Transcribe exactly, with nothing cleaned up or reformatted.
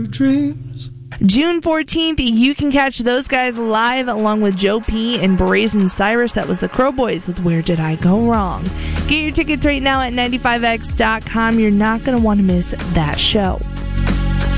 of dreams. June fourteenth, you can catch those guys live along with Joe P. and Brazen Cyrus. That was the Crow Boys with Where Did I Go Wrong? Get your tickets right now at ninety-five x dot com. You're not going to want to miss that show.